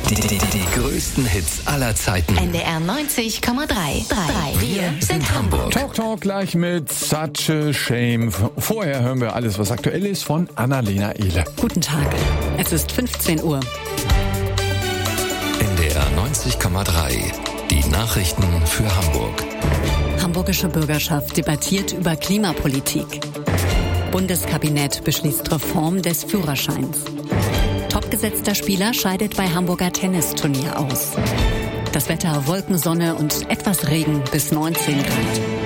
Die größten Hits aller Zeiten. NDR 90,3. Wir sind Hamburg. Talk gleich mit Such a Shame. Vorher hören wir alles, was aktuell ist, von Annalena Ehle. Guten Tag. Es ist 15 Uhr. NDR 90,3. Die Nachrichten für Hamburg. Hamburgische Bürgerschaft debattiert über Klimapolitik. Bundeskabinett beschließt Reform des Führerscheins. Topgesetzter Spieler scheidet bei Hamburger Tennisturnier aus. Das Wetter: Wolken, Sonne und etwas Regen bis 19 Grad.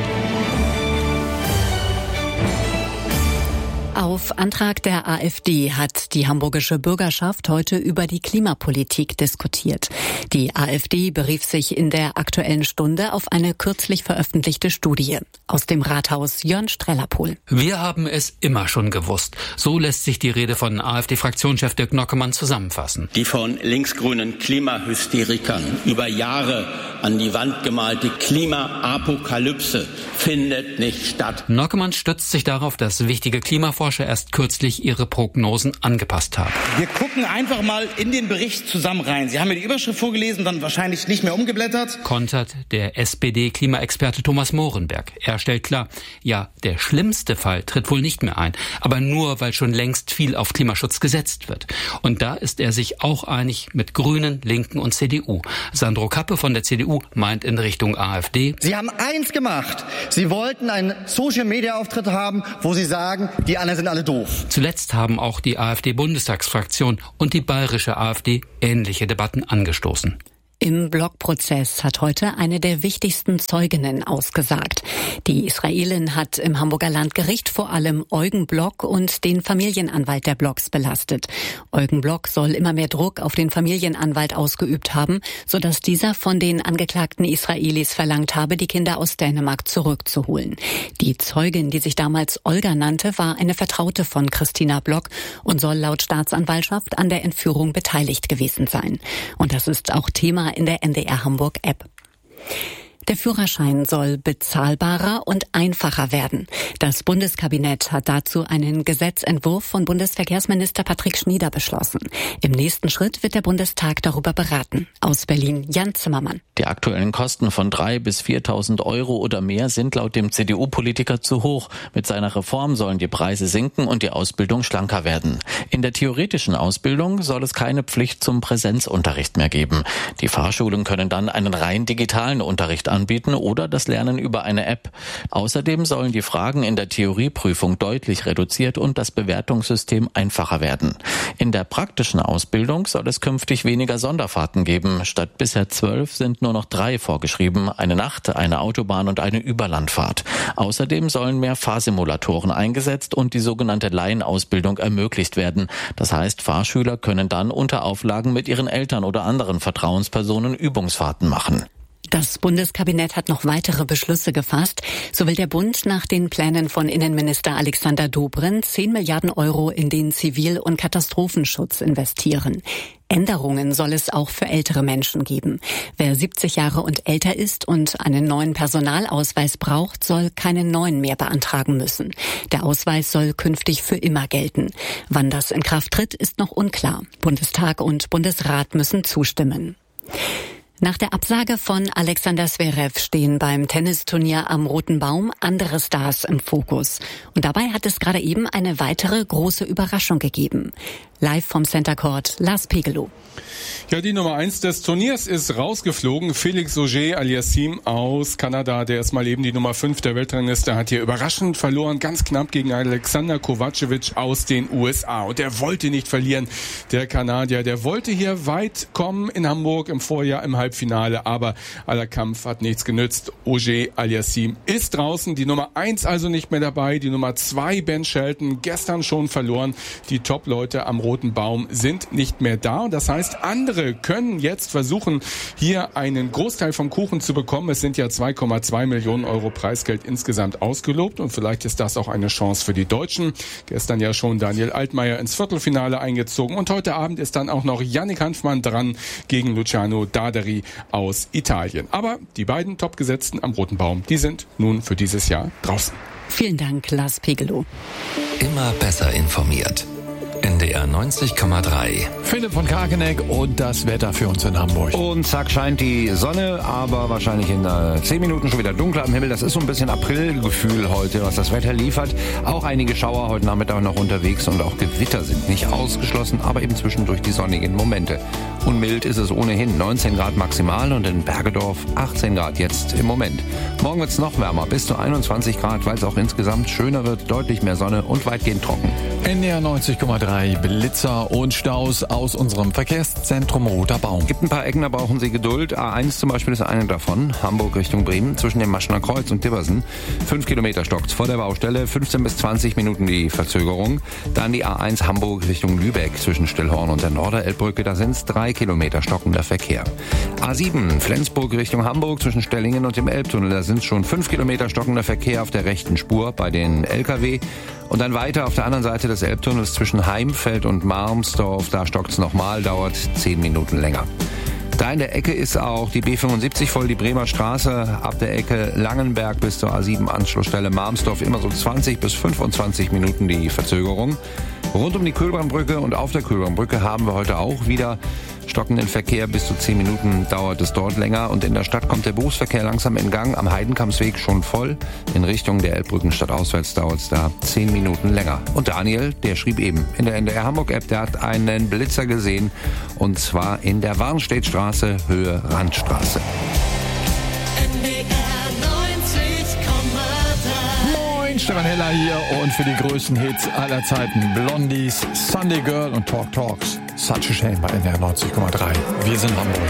Auf Antrag der AfD hat die hamburgische Bürgerschaft heute über die Klimapolitik diskutiert. Die AfD berief sich in der Aktuellen Stunde auf eine kürzlich veröffentlichte Studie. Aus dem Rathaus Jörn Strellerpohl. Wir haben es immer schon gewusst. So lässt sich die Rede von AfD-Fraktionschef Dirk Nockemann zusammenfassen. Die von linksgrünen Klimahysterikern über Jahre an die Wand gemalte Klimaapokalypse findet nicht statt. Nockemann stützt sich darauf, dass wichtige Klimaforscher erst kürzlich ihre Prognosen angepasst haben. Wir gucken einfach mal in den Bericht zusammen rein. Sie haben mir die Überschrift vorgelesen, dann wahrscheinlich nicht mehr umgeblättert. Kontert der SPD-Klimaexperte Thomas Mohrenberg. Er stellt klar, ja, der schlimmste Fall tritt wohl nicht mehr ein, aber nur, weil schon längst viel auf Klimaschutz gesetzt wird. Und da ist er sich auch einig mit Grünen, Linken und CDU. Sandro Kappe von der CDU meint in Richtung AfD: Sie haben eins gemacht. Sie wollten einen Social-Media-Auftritt haben, wo Sie sagen, die anderen sind alle doof. Zuletzt haben auch die AfD-Bundestagsfraktion und die bayerische AfD ähnliche Debatten angestoßen. Im Blockprozess hat heute eine der wichtigsten Zeuginnen ausgesagt. Die Israelin hat im Hamburger Landgericht vor allem Eugen Block und den Familienanwalt der Blocks belastet. Eugen Block soll immer mehr Druck auf den Familienanwalt ausgeübt haben, sodass dieser von den angeklagten Israelis verlangt habe, die Kinder aus Dänemark zurückzuholen. Die Zeugin, die sich damals Olga nannte, war eine Vertraute von Christina Block und soll laut Staatsanwaltschaft an der Entführung beteiligt gewesen sein. Und das ist auch Thema in der NDR Hamburg App. Der Führerschein soll bezahlbarer und einfacher werden. Das Bundeskabinett hat dazu einen Gesetzentwurf von Bundesverkehrsminister Patrick Schnieder beschlossen. Im nächsten Schritt wird der Bundestag darüber beraten. Aus Berlin Jan Zimmermann. Die aktuellen Kosten von 3.000 bis 4.000 Euro oder mehr sind laut dem CDU-Politiker zu hoch. Mit seiner Reform sollen die Preise sinken und die Ausbildung schlanker werden. In der theoretischen Ausbildung soll es keine Pflicht zum Präsenzunterricht mehr geben. Die Fahrschulen können dann einen rein digitalen Unterricht anbieten oder das Lernen über eine App. Außerdem sollen die Fragen in der Theorieprüfung deutlich reduziert und das Bewertungssystem einfacher werden. In der praktischen Ausbildung soll es künftig weniger Sonderfahrten geben. Statt bisher 12 sind nur noch 3 vorgeschrieben: eine Nacht-, eine Autobahn- und eine Überlandfahrt. Außerdem sollen mehr Fahrsimulatoren eingesetzt und die sogenannte Laienausbildung ermöglicht werden. Das heißt, Fahrschüler können dann unter Auflagen mit ihren Eltern oder anderen Vertrauenspersonen Übungsfahrten machen. Das Bundeskabinett hat noch weitere Beschlüsse gefasst. So will der Bund nach den Plänen von Innenminister Alexander Dobrindt 10 Milliarden Euro in den Zivil- und Katastrophenschutz investieren. Änderungen soll es auch für ältere Menschen geben. Wer 70 Jahre und älter ist und einen neuen Personalausweis braucht, soll keinen neuen mehr beantragen müssen. Der Ausweis soll künftig für immer gelten. Wann das in Kraft tritt, ist noch unklar. Bundestag und Bundesrat müssen zustimmen. Nach der Absage von Alexander Zverev stehen beim Tennisturnier am Roten Baum andere Stars im Fokus. Und dabei hat es gerade eben eine weitere große Überraschung gegeben. Live vom Center Court, Lars Pegelow. Ja, die Nummer 1 des Turniers ist rausgeflogen. Felix Auger-Aliassime aus Kanada, der ist mal eben die Nummer 5 der Weltrangliste, hat hier überraschend verloren, ganz knapp gegen Alexander Kovacevic aus den USA. Und der wollte nicht verlieren, der Kanadier. Der wollte hier weit kommen in Hamburg im Vorjahr im Halbfinale, aber aller Kampf hat nichts genützt. Auger-Aliassime ist draußen, die Nummer 1 also nicht mehr dabei, die Nummer 2 Ben Shelton gestern schon verloren. Die Top-Leute am Roten Baum sind nicht mehr da und das heißt, andere können jetzt versuchen, hier einen Großteil vom Kuchen zu bekommen. Es sind ja 2,2 Millionen Euro Preisgeld insgesamt ausgelobt und vielleicht ist das auch eine Chance für die Deutschen. Gestern ja schon Daniel Altmaier ins Viertelfinale eingezogen und heute Abend ist dann auch noch Yannick Hanfmann dran gegen Luciano Darderi aus Italien. Aber die beiden Topgesetzten am Roten Baum, die sind nun für dieses Jahr draußen. Vielen Dank, Lars Pegelow. Immer besser informiert. NDR 90,3. Philipp von Karkeneck und das Wetter für uns in Hamburg. Und zack, scheint die Sonne, aber wahrscheinlich in 10 Minuten schon wieder dunkler am Himmel. Das ist so ein bisschen Aprilgefühl heute, was das Wetter liefert. Auch einige Schauer heute Nachmittag noch unterwegs und auch Gewitter sind nicht ausgeschlossen, aber eben zwischendurch die sonnigen Momente. Und mild ist es ohnehin. 19 Grad maximal und in Bergedorf 18 Grad jetzt im Moment. Morgen wird es noch wärmer, bis zu 21 Grad, weil es auch insgesamt schöner wird, deutlich mehr Sonne und weitgehend trocken. NDR 90,3 Blitzer und Staus aus unserem Verkehrszentrum Roter Baum. Gibt ein paar Ecken, da brauchen Sie Geduld. A1 zum Beispiel ist eine davon. Hamburg Richtung Bremen zwischen dem Maschner Kreuz und Dibbersen. 5 Kilometer stockt's vor der Baustelle. 15 bis 20 Minuten die Verzögerung. Dann die A1 Hamburg Richtung Lübeck zwischen Stillhorn und der Norderelbbrücke. Da sind's 3 Kilometer stockender Verkehr. A7 Flensburg Richtung Hamburg zwischen Stellingen und dem Elbtunnel. Da sind's schon 5 Kilometer stockender Verkehr auf der rechten Spur bei den LKW. Und dann weiter auf der anderen Seite des Elbtunnels zwischen Heimfeld und Marmsdorf. Da stockt's nochmal, dauert 10 Minuten länger. Da in der Ecke ist auch die B75 voll, die Bremer Straße ab der Ecke Langenberg bis zur A7 Anschlussstelle Marmsdorf. Immer so 20 bis 25 Minuten die Verzögerung. Rund um die Kühlbahnbrücke und auf der Kühlbahnbrücke haben wir heute auch wieder stockenden Verkehr. Bis zu 10 Minuten dauert es dort länger. Und in der Stadt kommt der Berufsverkehr langsam in Gang. Am Heidenkampsweg schon voll. In Richtung der Elbbrückenstadt auswärts dauert es da 10 Minuten länger. Und Daniel, der schrieb eben in der NDR Hamburg-App, der hat einen Blitzer gesehen. Und zwar in der Warnstedtstraße, Höhe Randstraße. Stefan Heller hier und für die größten Hits aller Zeiten Blondies, Sunday Girl und Talk Talks. Such a Shame bei NDR 90,3. Wir sind Hamburg.